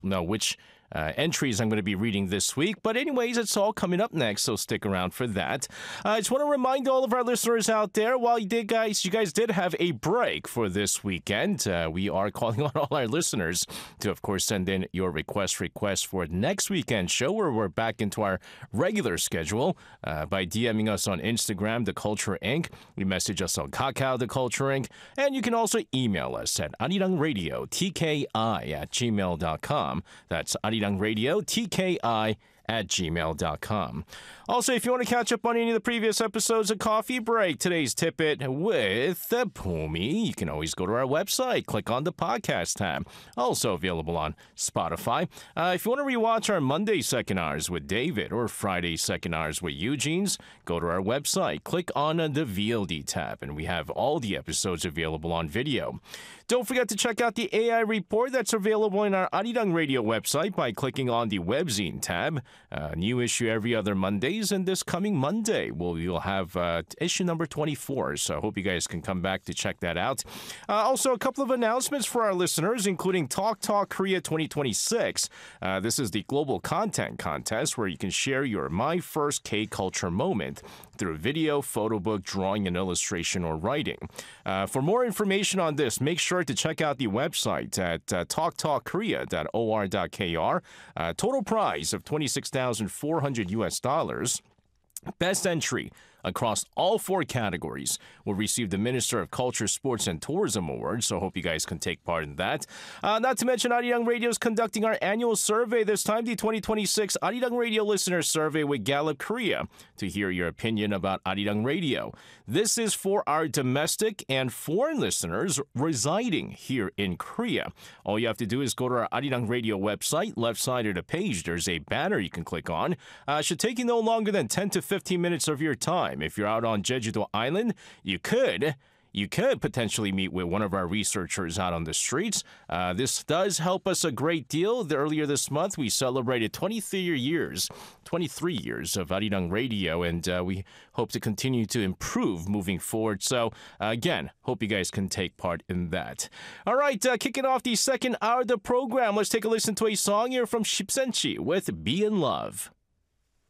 know which entries I'm going to be reading this week. But anyways, it's all coming up next, so stick around for that. I just want to remind all of our listeners out there, while you guys did have a break for this weekend, we are calling on all our listeners to, of course, send in your requests for next weekend's show, where we're back into our regular schedule by DMing us on Instagram, The Culture Inc. We message us on Kakao, The Culture Inc. And you can also email us at arirangradio, tki@gmail.com. That's arirangradio, tki@gmail.com. Also, if you want to catch up on any of the previous episodes of Coffee Break, today's Tip-It with Pumi, you can always go to our website, click on the podcast tab. Also available on Spotify. If you want to rewatch our Monday Second Hours with David or Friday Second Hours with Eugene's, go to our website, click on the VOD tab, and we have all the episodes available on video. Don't forget to check out the AI report that's available in our Arirang Radio website by clicking on the Webzine tab. New issue every other Mondays, and this coming Monday we'll have issue number 24, so I hope you guys can come back to check that out. Also, a couple of announcements for our listeners, including Talk Korea 2026. This is the global content contest where you can share your My First K-Culture moment through video, photo book, drawing, and illustration or writing. For more information on this, make sure to check out the website at talktalkkorea.or.kr. Total prize of $26,400. Best entry across all 4 categories will receive the Minister of Culture, Sports, and Tourism Award, so I hope you guys can take part in that. Not to mention, Arirang Radio is conducting our annual survey this time, the 2026 Arirang Radio Listener Survey with Gallup Korea, to hear your opinion about Arirang Radio. This is for our domestic and foreign listeners residing here in Korea. All you have to do is go to our Arirang Radio website. Left side of the page, there's a banner you can click on. Should take you no longer than 10 to 15 minutes of your time. If you're out on Jeju-do Island, you could potentially meet with one of our researchers out on the streets. This does help us a great deal. Earlier this month, we celebrated 23 years of Arirang Radio, and we hope to continue to improve moving forward. So, again, hope you guys can take part in that. All right, kicking off the second hour of the program, let's take a listen to a song here from 10cm with Be in Love.